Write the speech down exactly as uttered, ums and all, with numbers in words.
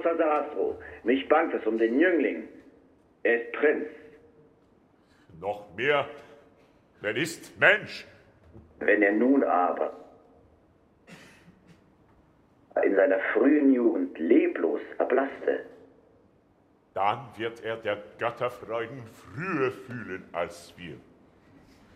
großer Sarastro. Mich bangt es um den Jüngling. Er ist Prinz. Noch mehr, er ist Mensch. Wenn er nun aber in seiner frühen Jugend leblos erblasste, dann wird er der Götterfreuden früher fühlen als wir.